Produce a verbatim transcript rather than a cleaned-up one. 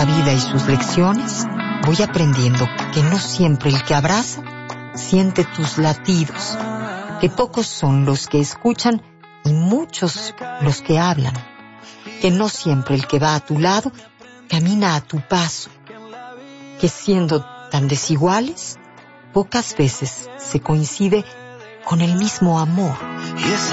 la vida y sus lecciones, voy aprendiendo que no siempre el que abraza siente tus latidos, que pocos son los que escuchan y muchos los que hablan, que no siempre el que va a tu lado camina a tu paso, que siendo tan desiguales, pocas veces se coincide con el mismo amor.